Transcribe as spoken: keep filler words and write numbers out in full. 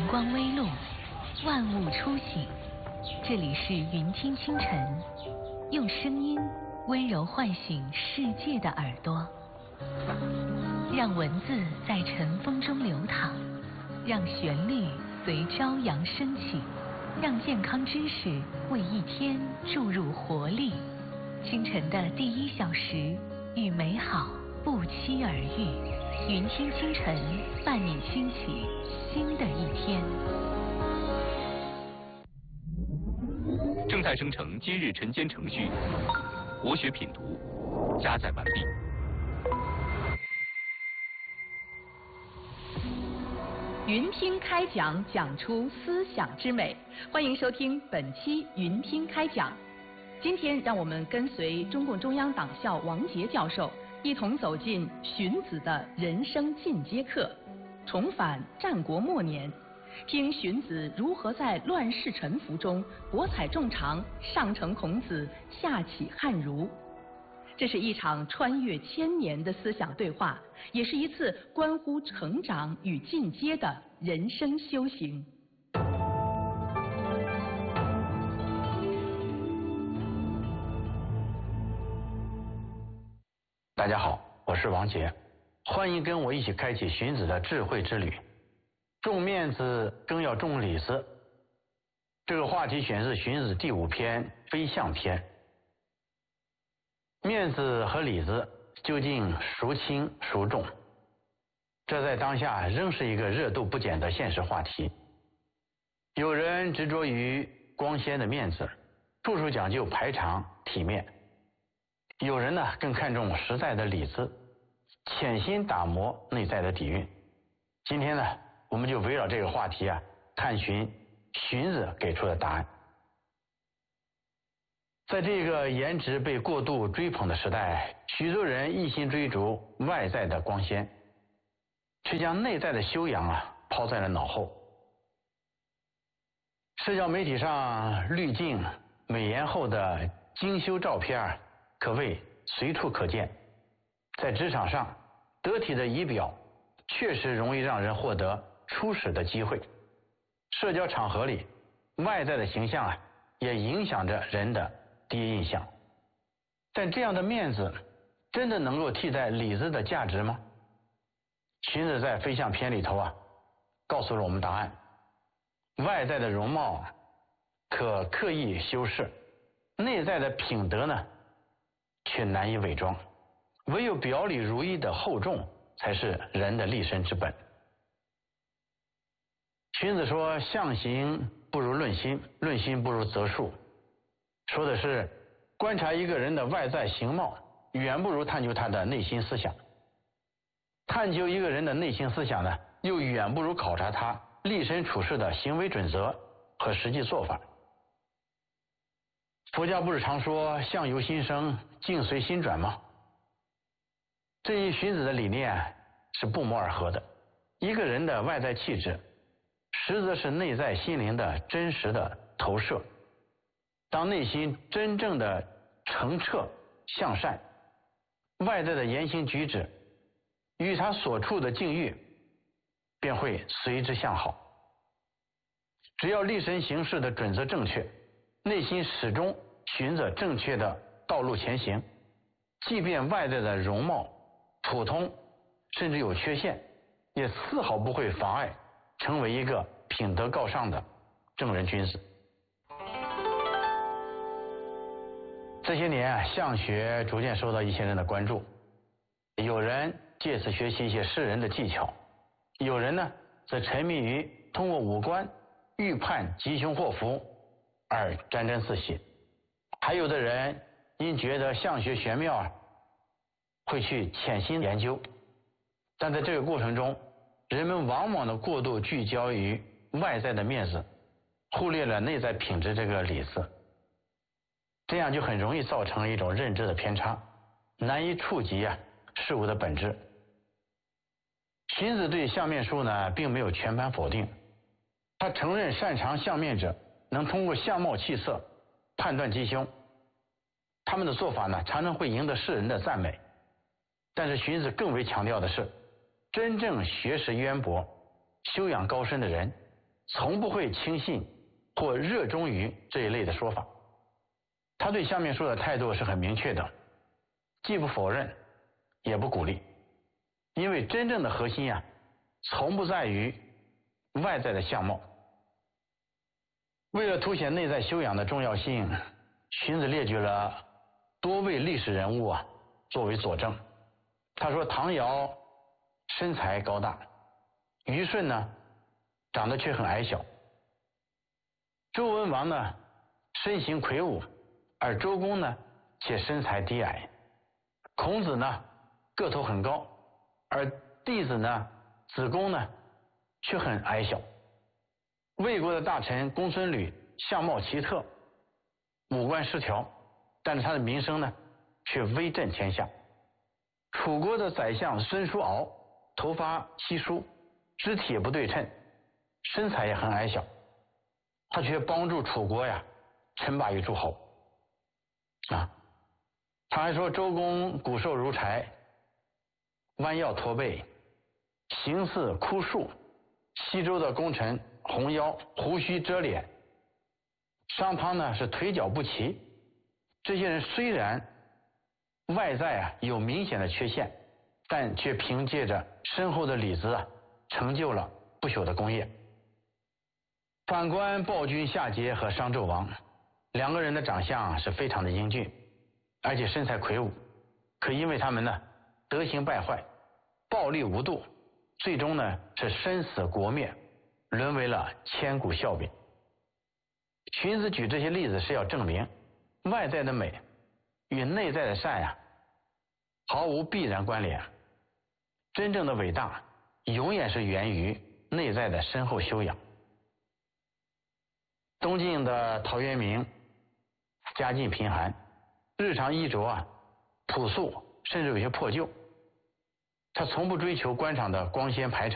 光微露，万物初醒。这里是云听清晨，用声音温柔唤醒世界的耳朵，让文字在晨风中流淌，让旋律随朝阳升起，让健康知识为一天注入活力。清晨的第一小时，与美好不期而遇。云听清晨，伴你轻启新的一天。 正在生成今日晨间程序，国学品读，加载完毕。 云听开讲，讲出思想之美。欢迎收听本期云听开讲。今天让我们跟随中共中央党校王杰教授，一同走进荀子的人生进阶课，重返战国末年，听荀子如何在乱世沉浮中博采众长，上承孔子，下启汉儒。这是一场穿越千年的思想对话，也是一次关乎成长与进阶的人生修行。 大家好，我是王杰，欢迎跟我一起开启荀子的智慧之旅。重面子更要重里子。这个话题选自荀子第五篇非象篇。面子和里子究竟孰轻孰重？这在当下仍是一个热度不减的现实话题。有人执着于光鲜的面子，处处讲究排场体面；有人呢更看重实在的里子，潜心打磨内在的底蕴。今天呢，我们就围绕这个话题啊，探寻荀子给出的答案。在这个颜值被过度追捧的时代，许多人一心追逐外在的光鲜，却将内在的修养啊抛在了脑后。社交媒体上滤镜美颜后的精修照片可谓随处可见。在职场上，得体的仪表确实容易让人获得初始的机会。社交场合里，外在的形象啊，也影响着人的第一印象。但这样的面子真的能够替代里子的价值吗？荀子在非象篇里头啊，告诉了我们答案。外在的容貌可刻意修饰，内在的品德呢，却难以伪装。唯有表里如一的厚重，才是人的立身之本。荀子说，象形不如论心，论心不如择术。说的是观察一个人的外在形貌，远不如探究他的内心思想。探究一个人的内心思想呢，又远不如考察他立身处世的行为准则和实际做法。佛家不是常说相由心生，境随心转吗？这一荀子的理念是不谋而合的。一个人的外在气质，实则是内在心灵的真实的投射。当内心真正的澄澈向善，外在的言行举止与他所处的境遇便会随之向好。只要立身行事的准则正确，内心始终循着正确的道路前行，即便外在的容貌普通甚至有缺陷，也丝毫不会妨碍成为一个品德高尚的正人君子。这些年啊，相学逐渐受到一些人的关注，有人借此学习一些世人的技巧，有人呢则沉迷于通过五官预判吉凶祸福而沾沾自喜，还有的人因觉得相学玄妙啊，会去潜心研究。但在这个过程中，人们往往的过度聚焦于外在的面子，忽略了内在品质这个里子，这样就很容易造成一种认知的偏差，难以触及啊事物的本质。荀子对相面术呢，并没有全盘否定，他承认擅长相面者能通过相貌气色判断吉凶，他们的做法呢，常常会赢得世人的赞美。但是荀子更为强调的是，真正学识渊博、修养高深的人， 从不会轻信或热衷于这一类的说法。他对下面说的态度是很明确的，既不否认，也不鼓励。因为真正的核心啊，从不在于外在的相貌。为了凸显内在修养的重要性，荀子列举了多位历史人物啊作为佐证。他说唐尧身材高大，虞舜呢长得却很矮小，周文王呢身形魁梧，而周公呢且身材低矮。孔子呢个头很高，而弟子呢子贡呢却很矮小。魏国的大臣公孙吕相貌奇特，五官失调，但是他的名声呢却威震天下。楚国的宰相孙叔敖头发稀疏，肢体也不对称，身材也很矮小，他却帮助楚国呀称霸于诸侯啊。他还说周公骨瘦如柴，弯腰驼背，形似枯树。西周的功臣红腰，胡须遮脸。商汤呢是腿脚不齐。这些人虽然外在啊有明显的缺陷，但却凭借着深厚的理智啊，成就了不朽的功业。反观暴君夏桀和商纣王，两个人的长相是非常的英俊，而且身材魁梧，可因为他们呢德行败坏，暴力无度，最终呢是身死国灭，沦为了千古笑柄。荀子举这些例子是要证明，外在的美与内在的善呀、啊，毫无必然关联。真正的伟大永远是源于内在的深厚修养。东晋的陶渊明家境贫寒，日常衣着啊朴素，甚至有些破旧。他从不追求官场的光鲜排场。